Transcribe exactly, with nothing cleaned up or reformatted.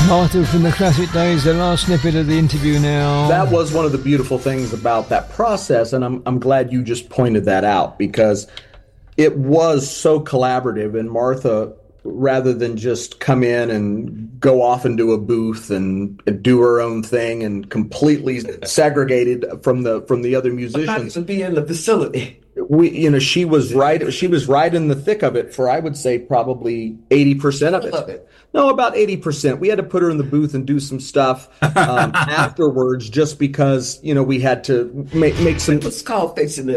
Martha from the Classic Days, the last snippet of the interview now. That was one of the beautiful things about that process, and I'm I'm glad you just pointed that out, because it was so collaborative, and Martha, rather than just come in and go off into a booth and, and do her own thing and completely segregated from the from the other musicians, to be in the facility. We, you know, she was right. She was right in the thick of it for, I would say, probably eighty percent of it. No, about eighty percent. We had to put her in the booth and do some stuff um, afterwards, just because, you know, we had to make, make some. It's called fixing it